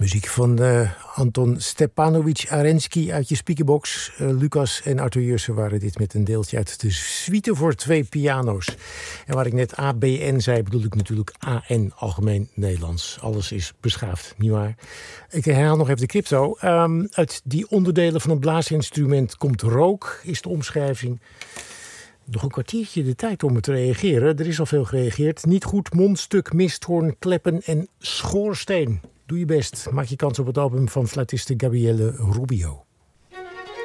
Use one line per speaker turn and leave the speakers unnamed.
Muziek van Anton Stepanovic Arensky uit je speakerbox. Lucas en Arthur Jussen waren dit met een deeltje uit de suite voor 2 piano's. En waar ik net ABN zei, bedoel ik natuurlijk AN, Algemeen Nederlands. Alles is beschaafd, nietwaar? Ik herhaal nog even de crypto. Uit die onderdelen van een blaasinstrument komt rook, is de omschrijving. Nog een kwartiertje de tijd om te reageren. Er is al veel gereageerd. Niet goed, mondstuk, misthoorn, kleppen en schoorsteen. Doe je best. Maak je kans op het album van fluitiste Gabriele Rubio.